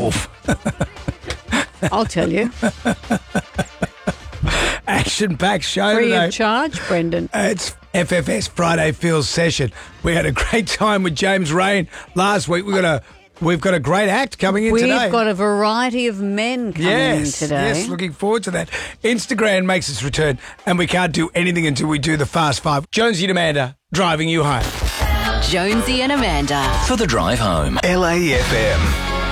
Wolf. I'll tell you. Action-packed show Free today. of charge, Brendan. It's FFS Friday Feels Session. We had a great time with James Rain last week. We've got a great act coming in today. We've got a variety of men coming in today. Yes, looking forward to that. Instagram makes its return, and we can't do anything until we do the Fast Five. Jonesy and Amanda driving you home. Jonesy and Amanda. For the drive home. LAFM.